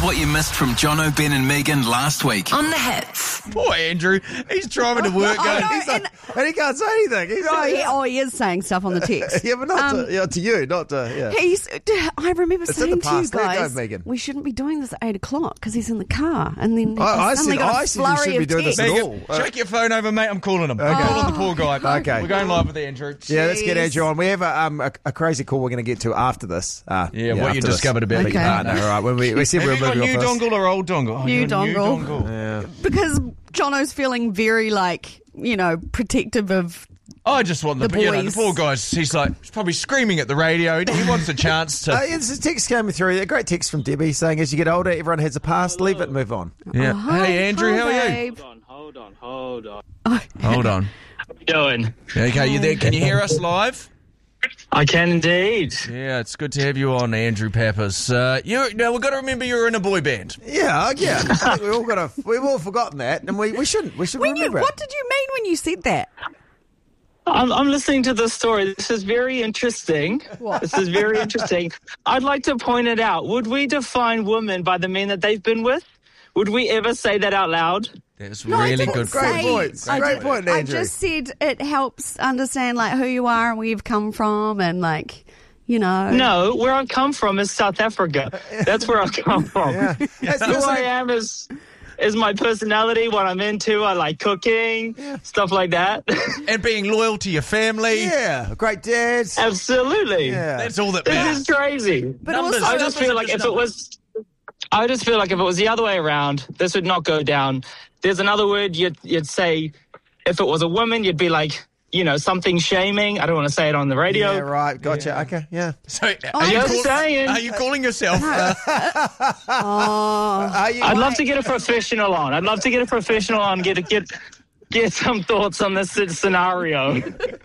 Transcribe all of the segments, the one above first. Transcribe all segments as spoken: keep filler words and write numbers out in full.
what you missed from Jono, Ben and Megan last week on The Hits. Poor Andrew. He's driving to work Oh, going, no, he's like, and- And he can't say anything. He's Oh, like, he, oh, he is saying stuff on the text. yeah, but not Um, to, yeah, to you, not to, yeah. He's. I remember It's in saying the to you past. Let it go, guys, Megan. we shouldn't be doing this at eight o'clock because he's in the car, and then I- I he's suddenly said- got a I said you flurry shouldn't be of doing this text. at Megan, all. Uh, check your phone over, mate. I'm calling him. I'm calling the poor guy. Okay. We're going live with Andrew. Yeah, let's get Jeez. Andrew on. We have a, um, a, a crazy call we're going to get to after this. Uh, Yeah, what after you this. discovered about Okay. your Uh, no, partner. all right. When we, we said Have we you were got moving new off this. dongle or old dongle? Oh, New you got dongle. dongle. Yeah. Because Jono's feeling very like you know protective of. I just want the, The you know, the boys. poor guy's, he's like, he's probably screaming at the radio. He wants a chance to. Uh, yeah, this is a text coming through. A great text from Debbie saying, as you get older, everyone has a past. Leave it and move on. yeah. Oh, hi, Hey, Andrew, hi, how are you? babe. Hold on, hold on, hold on. Oh, Hold on. How you doing? Okay, you there? Can you hear us live? I can indeed. Yeah, it's good to have you on, Andrew Pappas. Uh, you now we've got to remember you're in a boy band. Yeah, yeah. I think we all got to. We've all forgotten that, and we, we shouldn't. We should when you, remember what it. did you mean when you said that? I'm, I'm listening to this story. This is very interesting. What? This is very interesting. I'd like to point it out. Would we define women by the men that they've been with? Would we ever say that out loud? That's No, I really didn't good. Great say- points. I Great did- point, I Andrew. just said it helps understand like who you are and where you've come from and like you know. No, where I come from is South Africa. That's where I come from. Yeah. That's Who just I like- am is is my personality, what I'm into. I like cooking, stuff like that. And being loyal to your family. Yeah, great dad. Absolutely. Yeah. That's all that This matters. is crazy. But Numbers. also, I just Numbers feel are like just if it numbers. was, I just feel like if it was the other way around, this would not go down. There's another word you'd you'd say, if it was a woman, you'd be like, you know, something shaming. I don't want to say it on the radio. Yeah, right. Gotcha. Okay, yeah. So, are, I'm you just call- saying. are you calling yourself? Uh, oh, Are you, I'd love to get a professional on. I'd love to get a professional on. Get get get some thoughts on this scenario.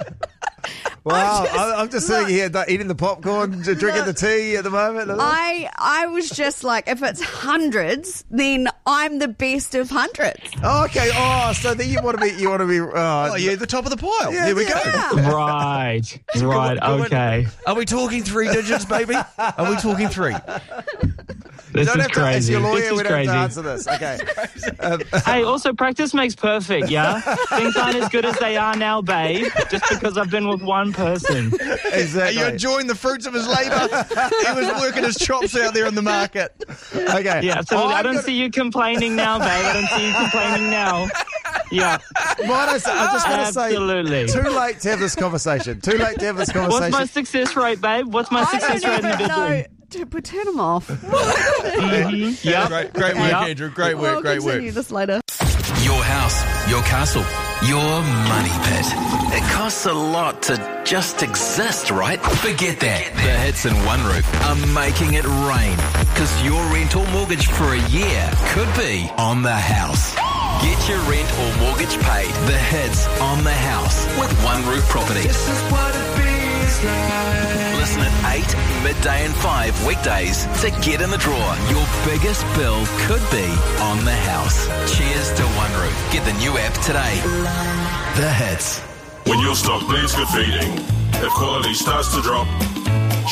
Wow, I'm just- I'm, I'm just sitting here like, eating the popcorn, j- drinking the tea at the moment. I I was just like, if it's hundreds, then I'm the best of hundreds. Oh, okay. Oh, so then you want to be, you want to be. oh, Oh, yeah, the top of the pile. Yeah, there we yeah. go. Right. Good one, Right. good one. Okay. Are we talking three digits, baby? Are we talking three? This don't is have to ask crazy. your lawyer. This We is don't crazy. have to answer this. Okay. Um, Hey, also practice makes perfect, yeah? Things aren't as good as they are now, babe, just because I've been with one person. Are exactly. you enjoying the fruits of his labour? He was working his chops out there in the market. Okay. Yeah, absolutely. I'm I don't gonna- see you complaining now, babe. I don't see you complaining now. Yeah, Might I, say, I just want to say, absolutely. too late to have this conversation. Too late to have this What's conversation. my success rate, babe? What's my I success don't rate in the even know. bedroom? Dude, but turn them off. Yeah. Great, great work, Yeah. Andrew. Great work, We'll great work. continue this later. Your house, your castle, your money pit. It costs a lot to just exist, right? Forget that. The Hits and One Roof are making it rain. Because your rent or mortgage for a year could be on the house. Get your rent or mortgage paid. The Hits on the house with One Roof Properties. This is what it feels like. Listen at eight, midday and five weekdays to get in the draw. Your biggest bill could be on the house. Cheers to One Roof. Get the new app today. The Hits. When your stock needs good feeding, if quality starts to drop,